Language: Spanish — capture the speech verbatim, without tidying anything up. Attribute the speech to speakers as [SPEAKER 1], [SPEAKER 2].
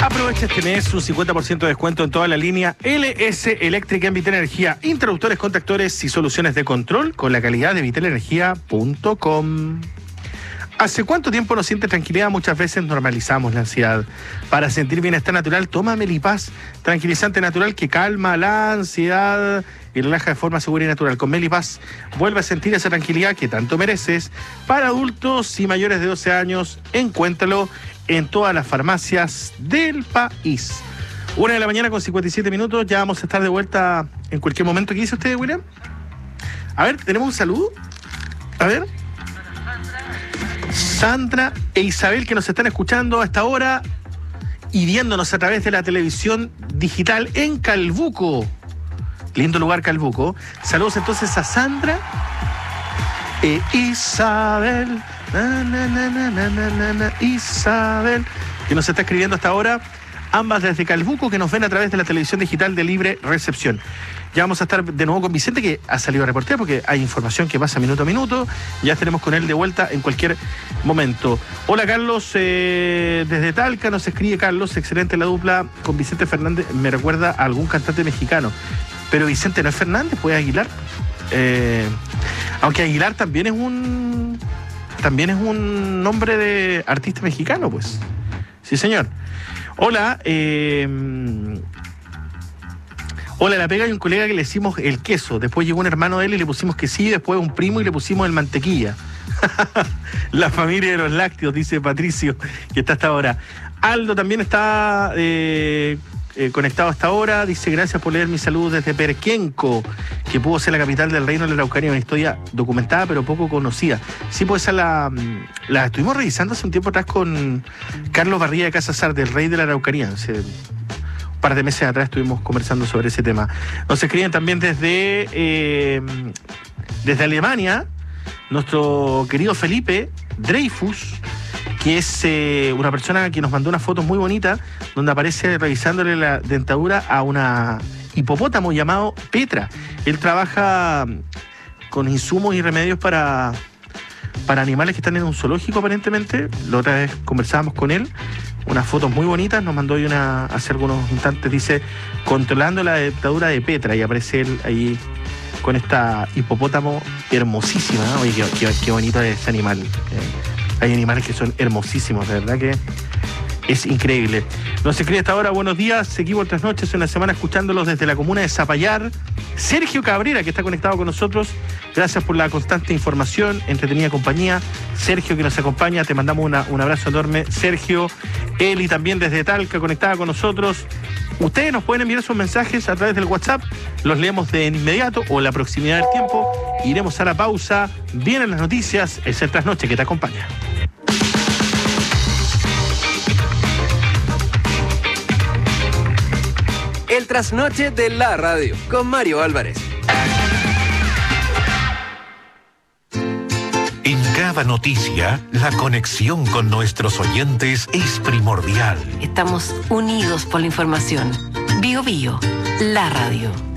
[SPEAKER 1] Aprovecha este mes un cincuenta por ciento de descuento en toda la línea L S Eléctrica en Vitel Energía. Interruptores, contactores y soluciones de control con la calidad de vitel energía punto com. ¿Hace cuánto tiempo no sientes tranquilidad? Muchas veces normalizamos la ansiedad. Para sentir bienestar natural, toma Melipaz, tranquilizante natural que calma la ansiedad y relaja de forma segura y natural. Con Melipaz, vuelve a sentir esa tranquilidad que tanto mereces. Para adultos y mayores de doce años, encuéntralo en todas las farmacias del país. Una de la mañana con cincuenta y siete minutos, ya vamos a estar de vuelta en cualquier momento. ¿Qué dice usted, William? A ver, ¿tenemos un saludo? A ver. Sandra e Isabel, que nos están escuchando a esta hora y viéndonos a través de la televisión digital en Calbuco. Lindo lugar, Calbuco. Saludos entonces a Sandra e Isabel. Na, na, na, na, na, na, na, Isabel, que nos está escribiendo hasta ahora. Ambas desde Calbuco, que nos ven a través de la televisión digital de Libre Recepción. Ya vamos a estar de nuevo con Vicente, que ha salido a reportear porque hay información que pasa minuto a minuto. Ya estaremos con él de vuelta en cualquier momento. Hola, Carlos, eh, desde Talca nos escribe Carlos. Excelente la dupla con Vicente Fernández. Me recuerda a algún cantante mexicano. Pero Vicente no es Fernández, pues Aguilar. Eh, aunque Aguilar también es un... También es un nombre de artista mexicano, pues. Sí, señor. Hola, eh... Hola, la pega hay un colega que le hicimos el queso. Después llegó un hermano de él y le pusimos quesillo. Después un primo y le pusimos el mantequilla. La familia de los lácteos, dice Patricio, que está hasta ahora. Aldo también está eh, eh, conectado hasta ahora. Dice, gracias por leer mi saludo desde Perquenco, que pudo ser la capital del reino de la Araucanía. Una historia documentada pero poco conocida. Sí, pues esa la, la estuvimos revisando hace un tiempo atrás con Carlos Barría de Casasar, del rey de la Araucanía. Se, Un par de meses atrás estuvimos conversando sobre ese tema. Nos escriben también desde, eh, desde Alemania, nuestro querido Felipe Dreyfus, que es eh, una persona que nos mandó unas fotos muy bonitas, donde aparece revisándole la dentadura a una hipopótamo llamado Petra. Él trabaja con insumos y remedios para... para animales que están en un zoológico, aparentemente. La otra vez conversábamos con él, unas fotos muy bonitas, nos mandó hoy una hace algunos instantes, dice, controlando la dentadura de Petra, y aparece él ahí con esta hipopótamo hermosísima, ¿no? Oye, qué, qué, qué bonito es ese animal. Eh, hay animales que son hermosísimos, de verdad que es increíble. Nos escribe hasta ahora, buenos días, seguimos otras noches, una semana escuchándolos desde la comuna de Zapallar. Sergio Cabrera, que está conectado con nosotros, gracias por la constante información, entretenida compañía. Sergio, que nos acompaña, te mandamos una, un abrazo enorme. Sergio, Eli también desde Talca, conectada con nosotros. Ustedes nos pueden enviar sus mensajes a través del WhatsApp, los leemos de inmediato o en la proximidad del tiempo. Iremos a la pausa, vienen las noticias, es el Trasnoche que te acompaña.
[SPEAKER 2] El Trasnoche de la radio, con Mario Álvarez.
[SPEAKER 3] En cada noticia, la conexión con nuestros oyentes es primordial.
[SPEAKER 4] Estamos unidos por la información. Bio Bio, la radio.